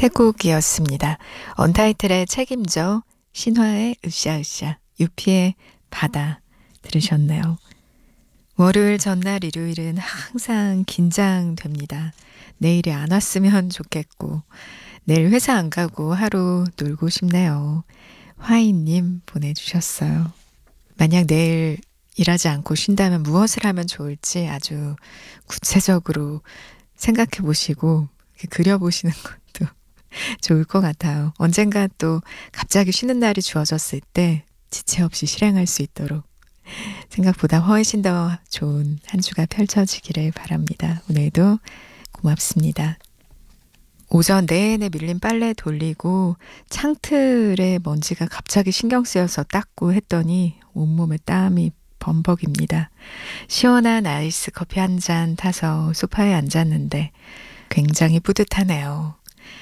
세 곡이었습니다. 언타이틀의 책임져, 신화의 으쌰으쌰, 유피의 바다 들으셨네요. 월요일 전날 일요일은 항상 긴장됩니다. 내일이 안 왔으면 좋겠고 내일 회사 안 가고 하루 놀고 싶네요. 화이님 보내주셨어요. 만약 내일 일하지 않고 쉰다면 무엇을 하면 좋을지 아주 구체적으로 생각해 보시고 그려보시는 것도 좋을 것 같아요. 언젠가 또 갑자기 쉬는 날이 주어졌을 때 지체 없이 실행할 수 있도록 생각보다 훨씬 더 좋은 한 주가 펼쳐지기를 바랍니다. 오늘도 고맙습니다. 오전 내내 밀린 빨래 돌리고 창틀에 먼지가 갑자기 신경 쓰여서 닦고 했더니 온몸에 땀이 범벅입니다. 시원한 아이스 커피 한 잔 타서 소파에 앉았는데 굉장히 뿌듯하네요.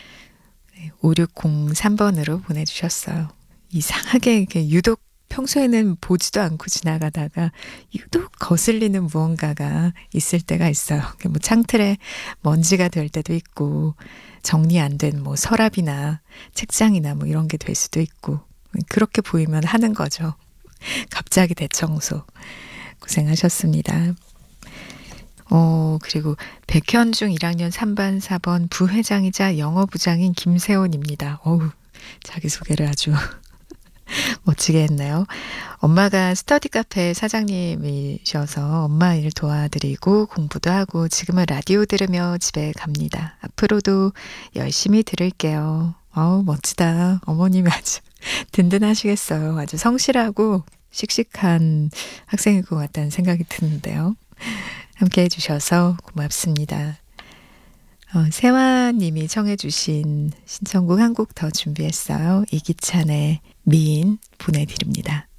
5603번으로 보내주셨어요. 이상하게 이게 유독 평소에는 보지도 않고 지나가다가 유독 거슬리는 무언가가 있을 때가 있어요. 뭐 창틀에 먼지가 될 때도 있고 정리 안 된 뭐 서랍이나 책장이나 뭐 이런 게 될 수도 있고 그렇게 보이면 하는 거죠. 갑자기 대청소 고생하셨습니다. 그리고 백현중 1학년 3반 4번 부회장이자 영어부장인 김세원입니다. 자기소개를 아주 멋지게 했나요? 엄마가 스터디 카페 사장님이셔서 엄마 일 도와드리고 공부도 하고 지금은 라디오 들으며 집에 갑니다. 앞으로도 열심히 들을게요. 멋지다. 어머님이 아주 든든하시겠어요. 아주 성실하고 씩씩한 학생일 것 같다는 생각이 드는데요. 함께 해주셔서 고맙습니다. 세화님이 청해주신 신청곡 한 곡 더 준비했어요. 이기찬의 미인 보내드립니다.